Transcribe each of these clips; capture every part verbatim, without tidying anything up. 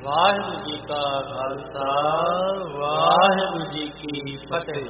ਵਾਹਿਗੁਰੂ ਜੀ ਕਾ ਖਾਲਸਾ, ਵਾਹਿਗੁਰੂ ਜੀ ਕੀ ਫਤਿਹ.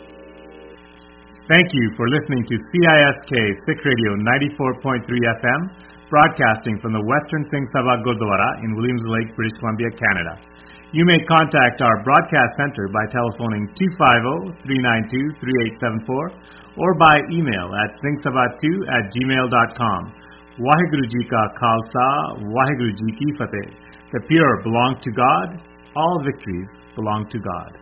Thank you for listening to C I S K Sikh Radio ninety-four point three F M, broadcasting from the Western Singh Sabha Gurdwara in Williams Lake, British Columbia, Canada. You may contact our broadcast center by telephoning two five zero, three nine two, three eight seven four or by email at singh sabha two at gmail dot com. Waheguru Ji Ka Khalsa, Waheguru Ji Ki Fateh. The pure belong to God, all victories belong to God.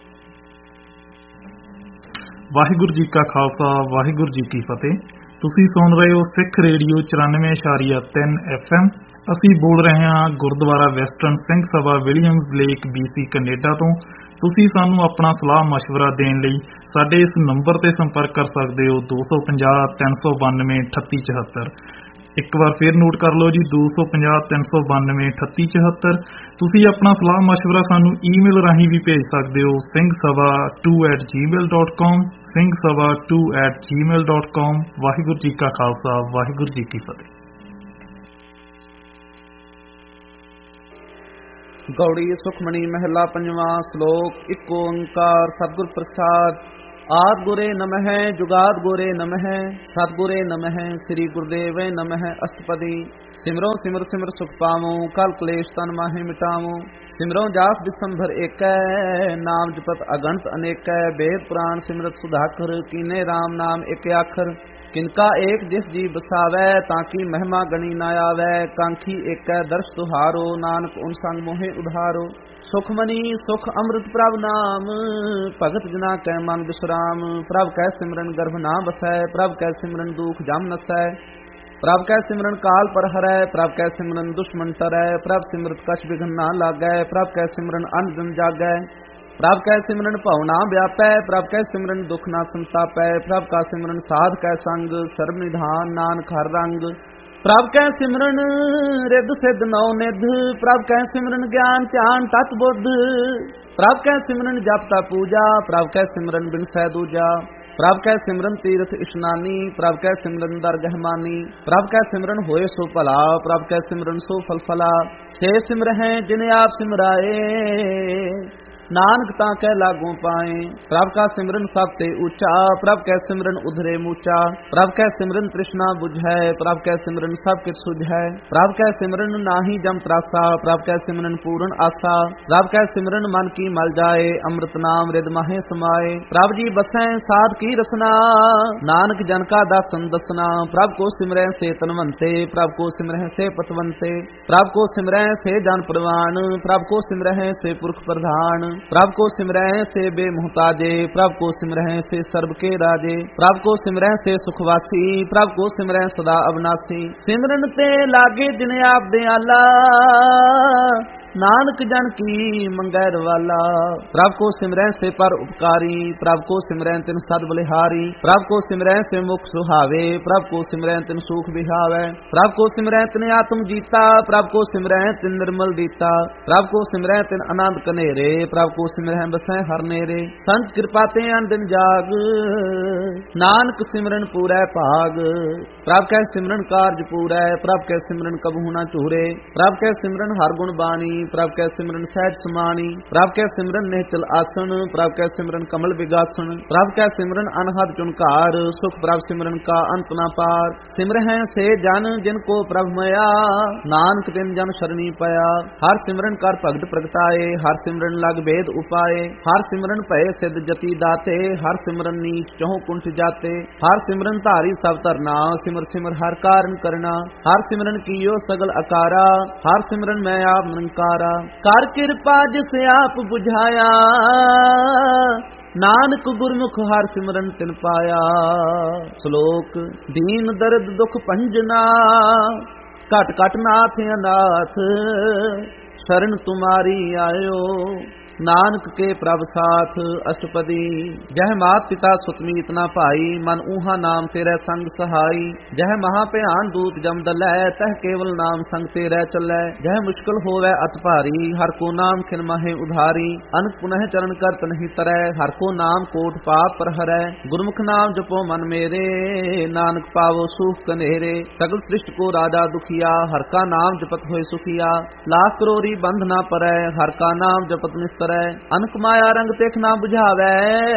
Waheguru ji ਕਾ ਖਾਲਸਾ, ਵਾਹਿਗੁਰੂ ਜੀ ਕੀ ਫਤਿਹ. ਤੁਸੀਂ ਸੁਣ ਰਹੇ ਹੋ ਸਿੱਖ radio ਚੁਰਾਨਵੇਂ ਇਸ਼ਾਰੀਆ ਤਿੰਨ F M. ਅਸੀਂ ਬੋਲ ਰਹੇ ਹਾਂ Gurdwara western Singh Sabha Williams lake B C Canada ਤੋਂ. ਤੁਸੀਂ ਸਾਨੂੰ ਆਪਣਾ ਸਲਾਹ ਮਸ਼ਵਰਾ ਦੇਣ ਲਈ ਸਾਡੇ ਇਸ ਨੰਬਰ ਤੇ ਸੰਪਰਕ ਕਰ ਸਕਦੇ ਹੋ ਦੋ ਸੌ ਪੰਜਾਹ ਤਿੰਨ ਸੌ ਬਾਨਵੇਂ ਅਠੱਤੀ ਚੁਹੱਤਰ. ਇੱਕ ਵਾਰ ਫਿਰ ਨੋਟ ਕਰ ਲਓ ਜੀ, ਦੋ ਸੌ ਪੰਜਾਹ ਤਿੰਨ ਸੌ ਬਾਨਵੇਂ ਅਠੱਤੀ ਚੁਹੱਤਰ. ਤੁਸੀਂ ਆਪਣਾ ਸਲਾਹ ਮਸ਼ਵਰਾ ਸਾਨੂੰ ਈਮੇਲ ਰਾਹੀਂ ਵੀ ਭੇਜ ਸਕਦੇ ਹੋ Singh Sabha to at Gmail dot com, Singh Sabha to at Gmail dot com. Waheguru ji ਕਾ ਖਾਲਸਾ, ਵਾਹਿਗੁਰੂ ਜੀ ਕੀ ਫਤਿਹ. ਗੌੜੀ ਸੁਖਮਣੀ ਮਹਿਲਾ ਪੰਜਵਾਂ. ਸ਼ਲੋਕ ਇੱਕ ਓੰਕਾਰ ਸਤਿਗੁਰ ਪ੍ਰਸਾਦ. ਆਦ ਗੁਰੇ ਨਮਹਿ ਜੁਗਾਦ ਗੁਰੇ ਨਮਹਿ ਸਤਿਗੁਰੇ ਨਮਹਿ ਸ੍ਰੀ ਗੁਰਦੇਵੇ ਨਮਹਿ ਅਸ਼ਟਪਦੀ. ਸਿਮਰੋ ਸਿਮਰ ਸਿਮਰ ਸੁਖ ਪਾਵੋ ਕਲ ਕਲੇਸ਼ ਤਨ ਮਾਹੇ ਮਿਟਾਵੋ. ਸਿਮਰੋ ਜਾਸ ਬਿਸੰਭਰ ਏਕੈ ਨਾਮ ਜਪਤ ਅਗੰਤ ਅਨੇਕੈ. ਵੇਦ ਪੁਰਾਣ ਸਿਮਰਤ ਸੁਧਾਕਰ ਕੀਨੇ RAM ਨਾਮ ਇੱਕ ਆਖਰ. ਕਿਨਕਾ ਏਕ ਜਿਸ ਜੀ ਬਸਾਵੈ ਤਾਂ ਕੀ ਮਹਿਮਾ ਗਣੀ ਨਾ ਆਵੈ. ਕਾਂਖੀ ਏਕੈ ਦਰਸ਼ ਤੁਹਾਰੋ ਨਾਨਕ ਉਨ ਸੰਗ ਮੋਹਿ ਉਧਾਰੋ. ਸੁਖਮਨੀ ਸੁਖ ਅੰਮ੍ਰਿਤ ਪ੍ਰਭ ਨਾਮ ਭਗਤ ਜਨਾ ਕੈ ਮਨ ਬਿਸਰਾਮ. ਪ੍ਰਭ ਕੈ ਸਿਮਰਨ ਗਰਭ ਨਾ ਬਸੈ ਪ੍ਰਭ ਕੈ ਸਿਮਰਨ ਦੁਖ ਜਮ ਨਸੈ. ਪ੍ਰਭ ਕੈ ਸਿਮਰਨ ਕਾਲ ਪਰ ਹਰੈ ਪ੍ਰਭ ਕੈ ਸਿਮਰਨ ਦੁਸ਼ਮਨ ਤਰੈ. ਪ੍ਰਭ ਸਿਮਰਤ ਕਛ ਬਿਘਨ ਨਾ ਲਾਗੈ ਪ੍ਰਭ ਕੈ ਸਿਮਰਨ ਅਨ ਦਿਨ ਜਾਗੈ. ਪ੍ਰਭ ਕੈ ਸਿਮਰਨ ਭਉ ਨਾ ਵਿਆਪੈ ਪ੍ਰਭ ਕੈ ਸਿਮਰਨ ਦੁਖ ਨਾ ਸੰਤਾਪੈ. ਪ੍ਰਭ ਕਾ ਸਿਮਰਨ ਸਾਧ ਕੈ ਸੰਗ ਸਰਬ ਨਿਧਾਨ ਨਾਨਕ ਹਰ ਰੰਗ. ਪ੍ਰਭ ਕੈ ਸਿਮਰਨ ਰਿੱਧ ਸਿੱਧ ਨੌ ਨਿਧ ਪ੍ਰਭ ਕੈ ਸਿਮਰਨ ਗਿਆਨ ਧਿਆਨ ਤਤ ਬੁੱਧ. ਪ੍ਰਭ ਕੈ ਸਿਮਰਨ ਜਪ ਤਪ ਪੂਜਾ ਪ੍ਰਭ ਕੈ ਸਿਮਰਨ ਬਿਨਸੈ ਦੂਜਾ. ਪ੍ਰਭ ਕੈ ਸਿਮਰਨ ਤੀਰਥ ਇਸ਼ਨਾਨੀ ਪ੍ਰਭ ਕੈ ਸਿਮਰਨ ਦਰਗਹਿ ਮਾਨੀ. ਪ੍ਰਭ ਕੈ ਸਿਮਰਨ ਹੋਏ ਸੋ ਭਲਾ ਪ੍ਰਭ ਕੈ ਸਿਮਰਨ ਸੋ ਫਲ ਫਲਾ. ਸੇ ਸਿਮਰਹਿ ਜਿਨ ਆਪ ਸਿਮਰਾਏ ਨਾਨਕ ਤਾਂ ਕੈ ਲਾਗੂ ਪਾਏ. ਪ੍ਰਭ ਕਾ ਸਿਮਰਨ ਸਭ ਤੇ ਉੱਚਾ ਪ੍ਰਭ ਕੈ ਸਿਮਰਨ ਉਧਰੇ ਮੂਚਾ. ਪ੍ਰਭ ਕੈ ਸਿਮਰਨ ਤ੍ਰਿਸ਼ਨਾ ਬੁਝੈ ਪ੍ਰਭ ਕੈ ਸਿਮਰਨ ਸਭ ਕਿਛ ਸੁਝੈ. ਪ੍ਰਭ ਕੈ ਸਿਮਰਨ ਨਾਹੀ ਜਮ ਤਰਾਸਾ ਪ੍ਰਭ ਕੈ ਸਿਮਰਨ ਪੂਰਨ ਆਸਾ. ਪ੍ਰਭ ਕੈ ਸਿਮਰਨ ਮਨ ਕੀ ਮਲ ਜਾਏ ਅੰਮ੍ਰਿਤ ਨਾਮ ਰਿਦ ਮਾਹੇ ਸਮਾਏ. ਪ੍ਰਭ ਜੀ ਬਸੈ ਸਾਧ ਕੀ ਰਸਨਾ ਨਾਨਕ ਜਨ ਕਾ ਦਾਸਨ ਦਸਨਾ. ਪ੍ਰਭ ਕੋ ਸਿਮਰੈ ਸੇ ਤਨਵੰਤੇ ਪ੍ਰਭ ਕੋ ਸਿਮਰੈ ਸੇ ਪਤਵੰਤੇ. ਪ੍ਰਭ ਕੋ ਸਿਮਰੈ ਸੇ ਜਨ ਪ੍ਰਵਾਨ ਪ੍ਰਭ ਕੋ ਸਿਮਰੈ ਸੇ ਪੁਰਖ ਪ੍ਰਧਾਨ. ਪ੍ਰਭ ਕੋ ਸਿਮਰਹਿ ਸੇ ਬੇਮੁਹਤਾਜੇ ਪ੍ਰਭ ਕੋ ਸਿਮਰਹਿ ਸੇ ਸਰਬ ਕੇ ਰਾਜੇ. ਪ੍ਰਭ ਕੋ ਸਿਮਰਹਿ ਸੇ ਸੁਖਵਾਸੀ ਪ੍ਰਭ ਕੋ ਸਿਮਰਹਿ ਸਦਾ ਅਬਨਾਸੀ. ਸਿਮਰਨ ਤੇ ਲਾਗੇ ਜਿਨ ਆਪ ਦਿਆਲਾ ਨਾਨਕ ਜਨ ਕੀ ਮੰਗੈ ਰਵਾਲਾ. ਪ੍ਰਭ ਕੋ ਸਿਮਰਹਿ ਸੇ ਪਰ ਉਪਕਾਰੀ ਪ੍ਰਭ ਕੋ ਸਿਮਰਹਿ ਤਿਨ ਸਦ ਬਲਿਹਾਰੀ. ਪ੍ਰਭ ਕੋ ਸਿਮਰਹਿ ਸੇ ਮੁਖ ਸੁਹਾਵੇ ਪ੍ਰਭ ਕੋ ਸਿਮਰਹਿ ਤਿਨ ਸੁਖ ਵਿਹਾਵੈ. ਪ੍ਰਭ ਕੋ ਸਿਮਰਹਿ ਤਿਨ ਆਤਮ ਜੀਤਾ ਪ੍ਰਭ ਕੋ ਸਿਮਰਹਿ ਤਿਨ ਨਿਰਮਲ ਦੀਤਾ. ਪ੍ਰਭ ਕੋ ਸਿਮਰਹਿ ਤਿਨ ਆਨੰਦ ਕਨੇਰੇ ਪ੍ਰਭ ਕੋ ਸਿਮਰਹਿ ਬਸੈ ਹਰ ਨੇਰੇ. ਸੰਤ ਕਿਰਪਾ ਤੇ ਅਨ ਦਿਨ ਜਾਗ ਨਾਨਕ ਸਿਮਰਨ ਪੂਰੈ ਭਾਗ. ਪ੍ਰਭ ਕੈ ਸਿਮਰਨ ਕਾਰਜ ਪੂਰੈ ਪ੍ਰਭ ਕੈ ਸਿਮਰਨ ਕਬਹੂ ਨਾ ਝੂਰੇ. ਪ੍ਰਭ ਕੈ ਸਿਮਰਨ ਹਰ ਗੁਣ ਬਾਣੀ ਪ੍ਰਭ ਕੈ ਸਿਮਰਨ ਸਹਿਜ ਸਮਾਣੀ. ਪ੍ਰਭ ਕੈ ਸਿਮਰਨ ਨਿਹਚਲ ਆਸਣ ਪ੍ਰਭ ਕੈ ਸਿਮਰਨ ਕਮਲ ਵਿਗਾਸਣ. ਪ੍ਰਭ ਕੈ ਸਿਮਰਨ ਅਨਹਦ ਚੁਨਕਾਰ ਸੁਖ ਪ੍ਰਭ ਸਿਮਰਨ ਕਾ ਅੰਤ ਨਾ ਪਾਰ. ਸਿਮਰਹਿ ਸੇ ਜਨ ਜਿਨ ਕੋ ਪ੍ਰਭ ਮਇਆ ਨਾਨਕ ਤਿਨ ਜਨ ਸ਼ਰਣੀ ਪਿਆ. ਹਰ ਸਿਮਰਨ ਕਰ ਭਗਤ ਪ੍ਰਗਟਾਏ ਹਰ ਸਿਮਰਨ ਲਗ ਭੇਦ ਉਪਾਏ. ਹਰ ਸਿਮਰਨ ਭਏ ਸਿੱਧ ਜਤੀ ਦਾਤੇ ਹਰ ਸਿਮਰਨ ਨੀਚ ਚਹੁ ਕੁੰਠ ਜਾਤੇ. ਹਰ ਸਿਮਰਨ ਧਾਰੀ ਸਭ ਧਰਨਾ ਸਿਮਰ ਸਿਮਰ ਹਰ ਕਾਰਨ ਕਰਨਾ. ਹਰ ਸਿਮਰਨ ਕੀਓ ਸਗਲ ਅਕਾਰਾ ਹਰ ਸਿਮਰਨ ਮੈਂ ਆਪ ਨਿਰੰਕਾਰ. ਕਰ ਕਿਰਪਾ ਜਿਸ ਆਪ ਬੁਝਾਇਆ ਨਾਨਕ ਗੁਰਮੁਖ ਹਰ ਸਿਮਰਨ ਤਿਨ ਪਾਇਆ. ਸ਼ਲੋਕ ਦੀਨ ਦਰਦ ਦੁਖ ਭੰਜਨਾ ਘਟ ਘਟ ਨਾਥ ਅਨਾਥ ਸ਼ਰਨ ਤੁਮਾਰੀ ਆਇਓ नानक के प्रभ साथ अष्टपदी। जह मात पिता सुत मीत ना भाई, मन ऊहा नाम तेरे संग सहाई। जह महा भयान दूत जम दलै, तह केवल नाम संग तेरे चलै। जह मुश्किल होवे अत भारी, हर को नाम खिन माहे उधारी। अनक पुनः चरण करत नहीं तरੈ, हर को नाम कोट पाप पर हरै। गुरमुख नाम जपो मन मेरे, नानक पावो सुख कनेरे। सगल सृष्टि को राजा दुखिया, हर का नाम जपत होए सुखिया। लाख करोड़ी बंध ना परै, हर का नाम जपत निस्तरै। अनक माया रंग तेख ना बुझावै,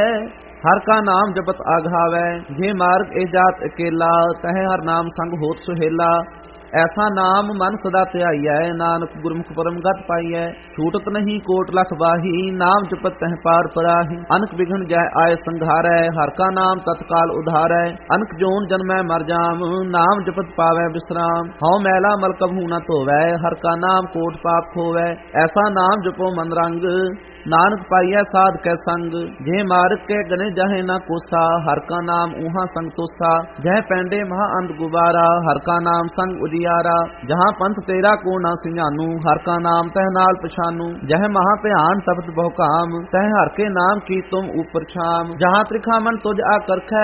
हर का नाम जपत आघावै। जे मार्ग ए जात अकेला, तह हर नाम संग होत सुहेला। ऐसा नाम मन सदा ध्याइयै, नानक गुरमुख परम गत पाइयै। छूटत नहीं कोट लख बाही, नाम जपत तह पार पराही। अनक बिघन जय आय संघारै, हर का नाम तत्काल उधारै। अनक जोन जन्मै मर जाम, नाम जपत पावै विश्राम। हौ मैला मल कभू न धोवै, हर का नाम कोट पाप खोवै। ऐसा नाम जपो मन रंग, नानक पाइयै साध कै संग। जे मार्ग के गने जहे न कोसा, हर का नाम ऊहा संग तोसा। जह पैंडे महा अंध गुबारा, हर का नाम संग उजियारा। जहाँ पंथ तेरा को ना सिंजानू, हर का नाम तह नाल पछानू। जह महा भयान तपत बहु काम, तह हर के नाम की तुम ऊपर छाम। जहाँ त्रिखामन तुझ आकर खे,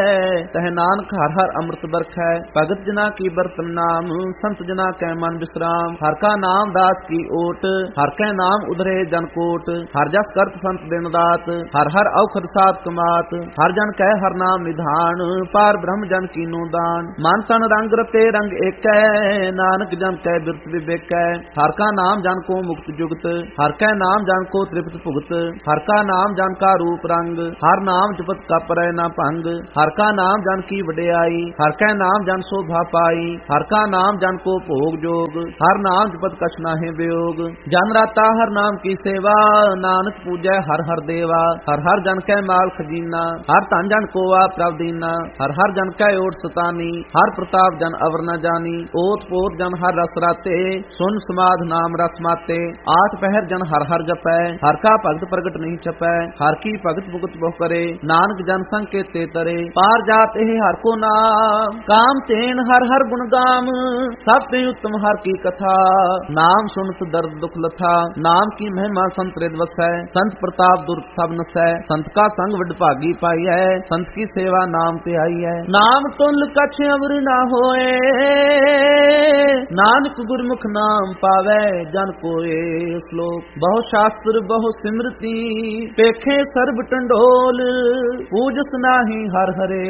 तह नानक हर हर अमृत बरखै। भगत जना की बरतन नाम, संत जना कै मन विश्राम। हर का नाम दास की ओट, हर कै नाम उधरे जनकोट। हर जस करत संत दिन दात, हर हर औखद सात कमात। हर जन कह हर नाम निधान, पार ब्रह्म जन कीनो दान। मन तन रंग रते रंग एक, नानक जन कह बिरत विवेक। हर का नाम जन को मुक्त जुगत, हर कै नाम जन को तृप्त भुगत। हर का नाम जन का रूप रंग, हर नाम जपत का परै न भंग। हर का नाम जन की वडियाई, हर कै नाम जन शोभा पाई। हर का नाम जन को भोग जोग, हर नाम जपत कछ नाहि वियोग। जन राता हर नाम की सेवा, नानक पूजै हर हर देवा। हर हर जन कै माल खजीना, हर धन जन कोवा प्रभ दीना। हर हर जन कै ओट सतानी, हर प्रताप जन अवर न जानी। ओत पोत जन हर रस राते, सुन समाध नाम रस माते। आठ पहर जन हर हर जपै, हर का भगत प्रगट नहीं छपै। हर की भगत भुगत बहु करे, नानक जन संग के ते तरे। पार जात ए हर को नाम, काम तेन हर हर गुण गाम। सब ते उत्तम हर की कथा, नाम सुनत दर्द दुख लथा। नाम की महिमा संत रिद वसै, संत प्रताप दुर्ग सब नसै। संत का संग वड भागी पाई है, संत की सेवा नाम ते आई है। नाम तुल कछ अवर ना होए, नानक गुरमुख नाम पावै जन कोए। श्लोक बहु शास्त्र बहु सिमरती, पेखे सर्ब टंडोल। पूजस नाही हर हरे,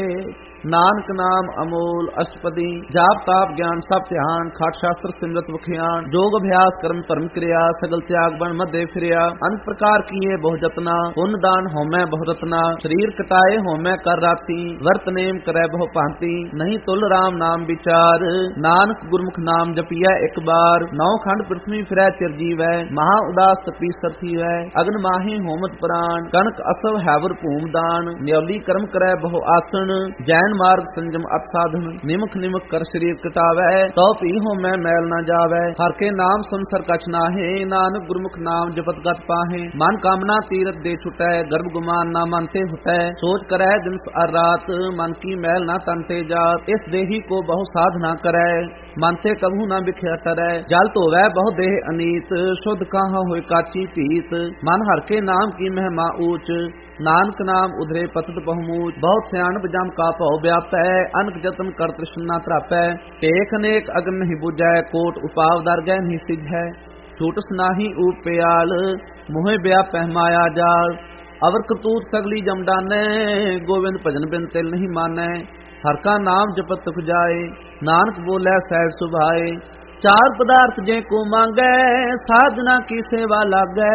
नानक नाम अमोल अष्टपदी। जाप ताप ज्ञान सब ध्यान, खाट शास्त्र सिमरत वखियान। जोग अभ्यास कर्म धर्म क्रिया, सगल त्याग बन मध्य फिरिया। अनेक प्रकार किए बहु जतना, पुण्य दान होमै बहु रत्ना। शरीर कटाए होमै कर राती, वर्त नेम करै बहु भांति। नहीं तुल राम नाम विचार, नानक गुरमुख नाम जपिया एक बार। नौ खंड पृथ्वी फिरै चिर जीवै, महा उदास तपी सरथी है। अग्न माही होमत प्राण, कनक असव हैवर भूम दान। न्यौली कर्म करै बहु आसन, जैन मार्ग संजम अत साधन। निमक निमक कर शरीर कटावै, तो पी हो मैं मैल न जावै। हर के नाम संसर कछ नाहे, नानक गुरमुख नाम जपत गत पाहे। मन कामना तीरथ दे छुटै, गर्भ गुमान ना मन ते हुटै। सोच करै दिन अर रात, मन की मैल न तन ते जात। इस देही को बहु साधना करै, मन ते कभू न बिख्या टरै। जल धोवै बहु देह अनीत, शुद्ध कहाँ होए काची पीत। मन हर के नाम की महिमा ऊंच, नानक नाम उधरे पतत बहुमूच। बहुत सियाणप जम का भौ व्यापै, अनक जतन कर तृष्णा त्रापै। टेक अनेक अग्न नहीं बुझै, कोट उपाव दर गै नहीं सिझै। छूटस नाही ऊप प्याल, मोहे व्यापै माया जाल। अवर करतूत सगली जम डानै, गोविंद भजन बिन तिल नहीं मानै। हर का नाम जपत तुख जाए, नानक बोलै सहज सुभाए। चार पदार्थ जे को मांगै, साधना की सेवा लागै।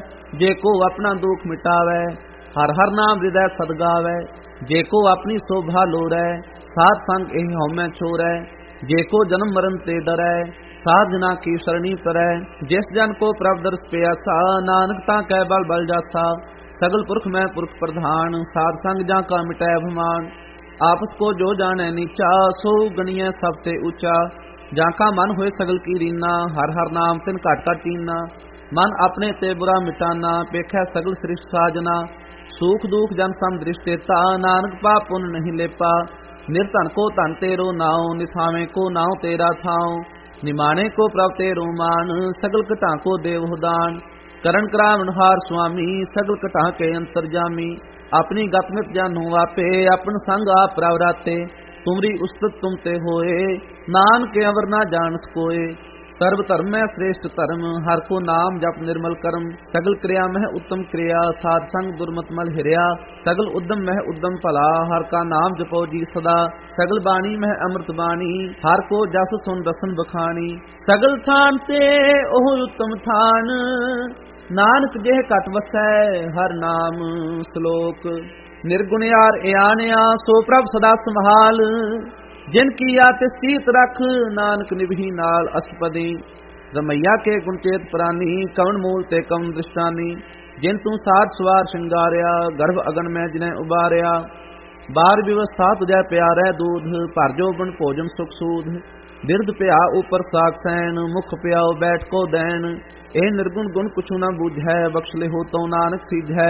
जे को अपना दुख मिटावै, हर हर नाम हृदय सद गावै। जे को अपनी शोभा लोरै, साध संग एहि हउमै छोरै। जे को जन्म मरण ते डरै, साधना की शरणी तरै। जिस जन को प्रभ दर्श प्यासा, नानक ता कै बल बल जासा। सगल पुरख मैं पुरख प्रधान, साध संग जा का मिटै अभिमान। आपस को जो जाने नीचा, सो गणिय सब ते ऊंचा। जाका मन होए सगल की रीना, हर हर नाम तिन घाट का टीना। मन अपने ते बुरा मिटाना, पेखै सगल सृष्ट साजना। सुख दुख जन सम दृष्टेता, नानक पाप पुण्य नहीं लेपा। निर्धन को धन तेरो नाव, निथावे को नाव तेरा थाव। निमाने को प्रभ तेरो मान, सगल कटा को देव दान। करण करावनहार स्वामी, सगल कटा के अंतरजामी। अपनी गतमित जानो वापे, अपन संग आप प्रवराते। तुमरी उस्तत तुम ते होए, नानक अवर ना जानस कोए। सर्व धर्म में श्रेष्ठ धर्म, हर को नाम जप निर्मल कर्म। सगल क्रिया में उत्तम क्रिया, साध संग दुर्मत मल हिरिया। सगल उद्यम में उद्यम भला, हर का नाम जपो जी सदा। सगल बाणी में अमृत बाणी, हर को जस सुन रसन बखानी। सगल थान ते ओह उत्तम थान, नानक जेह कट वसै हर नाम श्लोक। निर्गुण यार एआनया, सो प्रभ सदा संभाल। जिन की आते सीत रख, नानक निभी नाल अष्टपदी। रमैया के गुणचेत प्राणी, कवन मूल ते कवन दृष्टानी। जिन तू सार सवार श्रृंगारिया, गर्भ अगन में जिन्हें उबारिया। बार व्यवस्था तुझे प्यारे दूध, भर जो बन भोजन सुख सूध। बिरद प्या ऊपर साख सैन, मुख प्याओ बैठ को दैन। ए निर्गुण गुण कुछु न बूझै, बख्श ले हो तो नानक सीधै।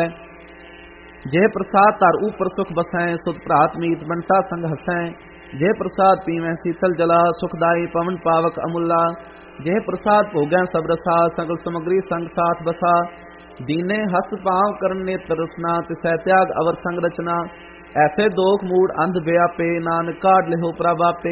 जे प्रसाद तार ऊपर सुख बसै, सुध भ्रात मीत बंटा संग हसै। जे प्रसाद पीवें शीतल जला, सुखदाई पवन पावक अमूला। जे प्रसाद भोगै सब रसा, सगल समग्री संग साथ बसा। दीने हस्त पांव करन नेत्र रसना, तिसै त्याग अवर संग रचना। ऐसे दोख मूड अंध व्यापे, नानक काढ़ लिहो प्रभ आपे।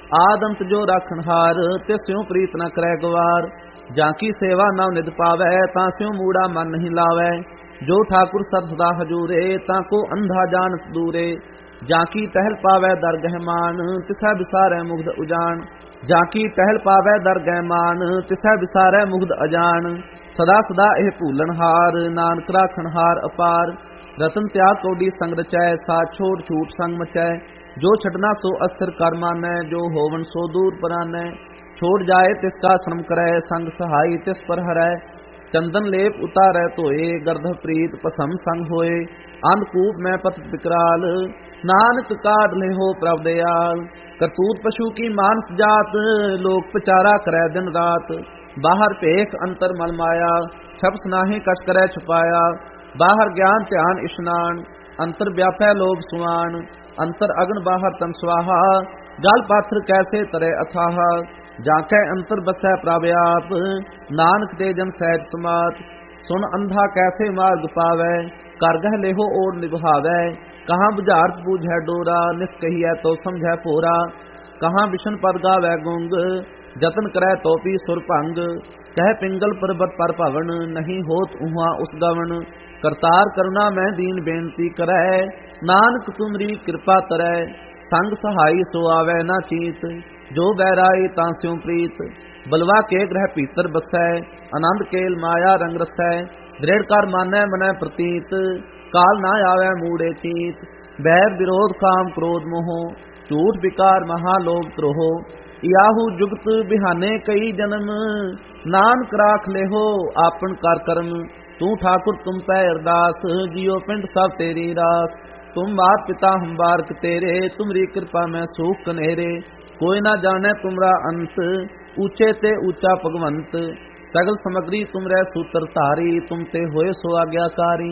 आद अंत जो राखन हार, त्यों प्रीत न करै गवार। जाकी सेवा नव निध पावै, तां स्यों मूड़ा मन नहीं लावै। जो ठाकुर सद सदा हजूरे, ताको अंधा जानत दूरे। जाकी टहल पावै दरगह मान, तिसै बिसारै मुग्ध उजान। जाकी टहल पावै दरगह मान, तिसै बिसारै मुग्ध अजान। सदा सदा एह भूलन हार, नानक राखन हार अपार। रतन त्याग कौडी संग रचै, साथ छोड़ छूट संग मचै। जो छटना सो अस्थिर कर मानै, जो होवन सो दूर परानै। छोड़ जाए तिसका श्रम करै, संग सहाई तिस पर हरै। चंदन लेप उतारै धोए, गर्दभ प्रीत पसम संग होए। अंधकूप में पत विकराल, नानक काढ़ ले हो प्रभ दयाल। करतूत पशु की मानस जात, लोक पचारा करे दिन रात। बाहर पेख अंतर मल माया, छप सनाहे कट करे छुपाया। बाहर ज्ञान ध्यान स्नान, अंतर व्यापै लोभ सुआन। अंतर अग्न बाहर तन स्वाहा, जल पात्र कैसे तरे अथाह। जाकै अंतर बसै प्रभ आप, नानक ते जन सहज समात। सुन अंधा कैसे मार्ग पावै, कर गह लेहो ओर निभावै। कहाँ बुझारत बूझै डोरा, निस कहिए तो समझै पोरा। कहाँ विष्ण पद गावै गुंग, जतन करै तो पी सुर भंग। कह पिंगल पर्वत पर भवन, नहीं होत उहाँ उस गवन। करतार करुणा मैं दीन बेनती करै, नानक तुमरी कृपा तरै। संग सहाई सो आवे ना चीत, जो बैराई तां स्यों प्रीत। बलवा के ग्रह भीतर बसै, आनंद केल माया रंग रसै। दृढ़ कर मानै मनै प्रतीत, काल ना आवे मूड़े चीत। बैर विरोध काम क्रोध मोह, झूठ विकार महालोभ द्रोह। याहू जुगत बिहाने कई जन्म, नानक राख लेहो आपन कर कर्म। तू ठाकुर तुम पै अरदास, जियो पिंड सब तेरी रास। तुम मात पिता हम बारक तेरे, तुमरी कृपा में सूख कनेरे। कोई ना जाने तुमरा अंत, ऊंचे ते ऊंचा भगवंत। सगल समग्री तुमरे सूत्र धारी, तुम ते होए सो आज्ञाकारी।